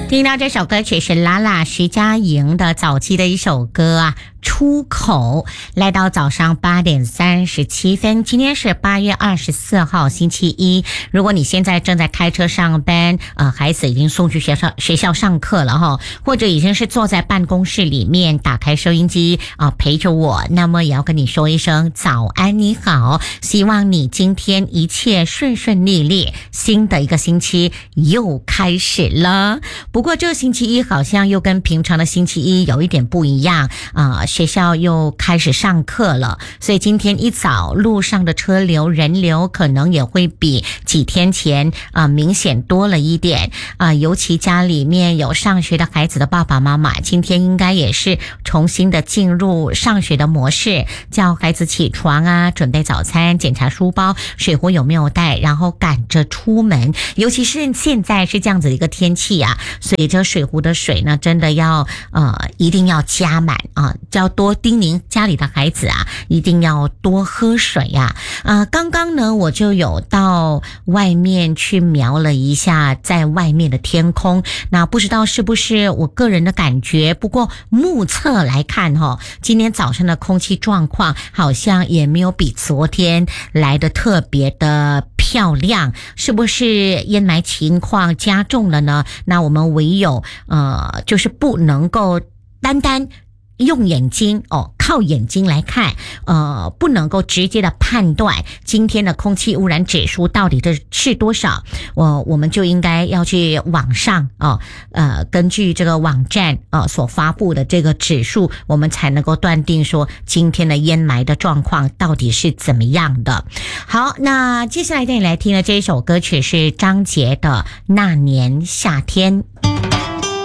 听到这首歌曲是拉拉徐佳莹的早期的一首歌啊，出口。来到早上8点37分，今天是8月24号星期一。如果你现在正在开车上班，孩子已经送去学校上课了哈，或者已经是坐在办公室里面打开收音机陪着我，那么也要跟你说一声早安你好，希望你今天一切顺顺利利，新的一个星期又开始了。不过这个星期一好像又跟平常的星期一有一点不一样学校又开始上课了，所以今天一早路上的车流人流可能也会比几天前明显多了一点尤其家里面有上学的孩子的爸爸妈妈，今天应该也是重新的进入上学的模式，叫孩子起床准备早餐，检查书包，水壶有没有带，然后赶着出门。尤其是现在是这样子的一个天气所以这水壶的水呢，真的要一定要加满要多叮咛家里的孩子一定要多喝水刚刚呢我就有到外面去瞄了一下在外面的天空，那不知道是不是我个人的感觉，不过目测来看今天早上的空气状况好像也没有比昨天来的特别的漂亮，是不是烟霾情况加重了呢？那我们唯有就是不能够单单用眼睛靠眼睛来看不能够直接的判断今天的空气污染指数到底是多少，我们就应该要去网上根据这个网站所发布的这个指数，我们才能够断定说今天的烟霾的状况到底是怎么样的。好，那接下来带你来听的这一首歌曲是张杰的《那年夏天》。